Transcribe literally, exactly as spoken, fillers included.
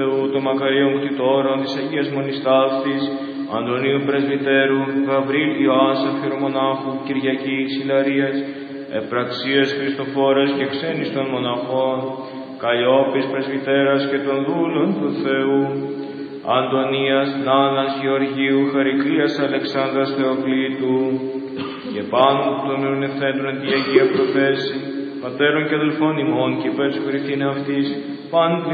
των μακαρίων κτητόρων της Αγίας Μονής Ταύτης, Αντωνίου Πρεσβυτέρου, Γαβρίλ Ιωάσσα Χειρομονάχου, Κυριακής Ιλαρίας, Επραξίας Χριστοφόρας και ξένης των μοναχών, Καλλιόπης Πρεσβυτέρας και των δούλων του Θεού, Αντωνίας, Νάνας, Γεωργίου, Χαρικλίας, Αλεξάνδρας Θεοκλήτου, και πάνω των ουρνευθέντων τη Αγία Προθέση, πατέρων και αδελφών ημών και υπέρ της αυτής, πάντων